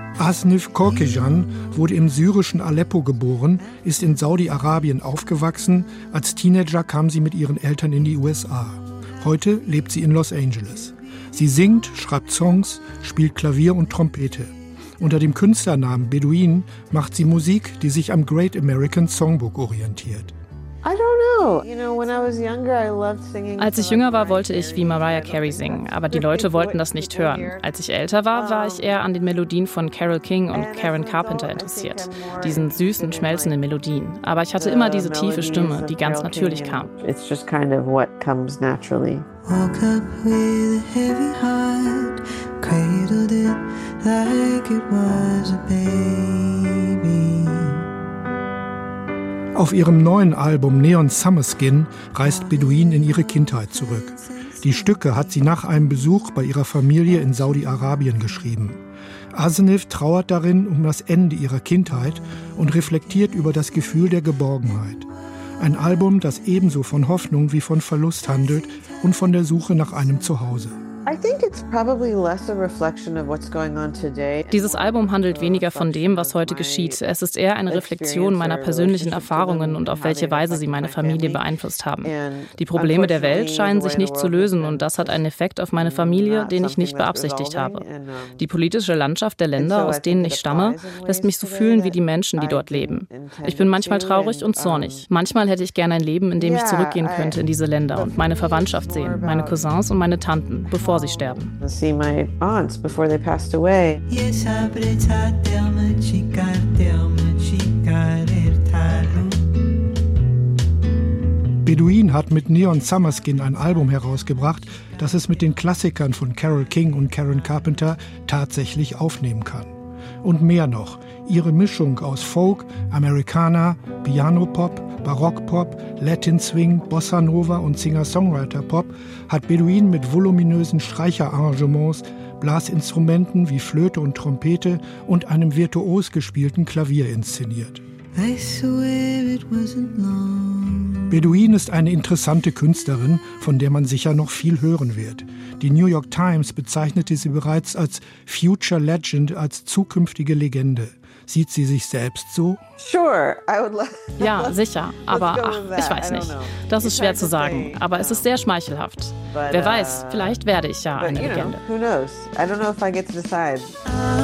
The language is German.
Asnif Korkejan wurde im syrischen Aleppo geboren, ist in Saudi-Arabien aufgewachsen. Als Teenager kam sie mit ihren Eltern in die USA. Heute lebt sie in Los Angeles. Sie singt, schreibt Songs, spielt Klavier und Trompete. Unter dem Künstlernamen Bedouin macht sie Musik, die sich am Great American Songbook orientiert. Als ich jünger war, wollte ich wie Mariah Carey singen, aber die Leute wollten das nicht hören. Als ich älter war ich eher an den Melodien von Carole King und Karen Carpenter interessiert. Diesen süßen, schmelzenden Melodien. Aber ich hatte immer diese tiefe Stimme, die ganz natürlich kam. It's just kind of what comes naturally. Woke up with a heavy heart, cradled it like it was a baby. Auf ihrem neuen Album Neon Summer Skin reist Bedouin in ihre Kindheit zurück. Die Stücke hat sie nach einem Besuch bei ihrer Familie in Saudi-Arabien geschrieben. Asnif trauert darin um das Ende ihrer Kindheit und reflektiert über das Gefühl der Geborgenheit. Ein Album, das ebenso von Hoffnung wie von Verlust handelt und von der Suche nach einem Zuhause. Dieses Album handelt weniger von dem, was heute geschieht. Es ist eher eine Reflexion meiner persönlichen Erfahrungen und auf welche Weise sie meine Familie beeinflusst haben. Die Probleme der Welt scheinen sich nicht zu lösen und das hat einen Effekt auf meine Familie, den ich nicht beabsichtigt habe. Die politische Landschaft der Länder, aus denen ich stamme, lässt mich so fühlen wie die Menschen, die dort leben. Ich bin manchmal traurig und zornig. Manchmal hätte ich gerne ein Leben, in dem ich zurückgehen könnte in diese Länder und meine Verwandtschaft sehen, meine Cousins und meine Tanten, bevor sie sterben. See my aunts before they passed away. Bedouin hat mit Neon Summer Skin ein Album herausgebracht, das es mit den Klassikern von Carole King und Karen Carpenter tatsächlich aufnehmen kann. Und mehr noch, ihre Mischung aus Folk, Americana, Piano-Pop, Barock-Pop, Latin Swing, Bossa Nova und Singer-Songwriter-Pop hat Bedouin mit voluminösen Streicherarrangements, Blasinstrumenten wie Flöte und Trompete und einem virtuos gespielten Klavier inszeniert. Bedouin ist eine interessante Künstlerin, von der man sicher noch viel hören wird. Die New York Times bezeichnete sie bereits als Future Legend, als zukünftige Legende. Sieht sie sich selbst so? Ja, sicher. Aber ich weiß nicht. Das ist schwer zu sagen. Aber es ist sehr schmeichelhaft. Wer weiß, vielleicht werde ich ja eine Legende. Who knows? I don't know if I get to decide.